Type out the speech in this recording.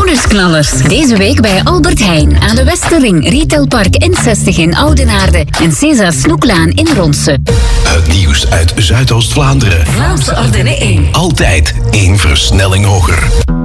bonusknallers. Deze week bij Albert Heijn aan de Westerring, Retailpark N60 in Oudenaarde en César Snoeklaan in Ronse. Het nieuws uit Zuidoost-Vlaanderen. Vlaams Ardennen 1. Altijd 1 versnelling hoger.